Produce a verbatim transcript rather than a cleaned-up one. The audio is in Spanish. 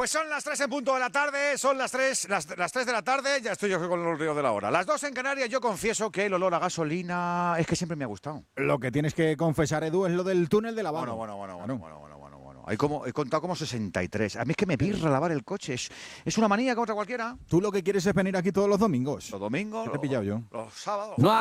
Pues son las tres en punto de la tarde, son las tres, las, las tres de la tarde, ya estoy yo con el río de la hora. Las dos en Canarias, yo confieso que el olor a gasolina es que siempre me ha gustado. Lo que tienes que confesar, Edu, es lo del túnel de lavado. Bueno, bueno, bueno, bueno, bueno, bueno, bueno, bueno. Hay como, he contado como sesenta y tres. A mí es que me pirra lavar el coche, es, es una manía contra cualquiera. Tú lo que quieres es venir aquí todos los domingos. Los domingos, ¿Qué te he pillado yo? los sábados. No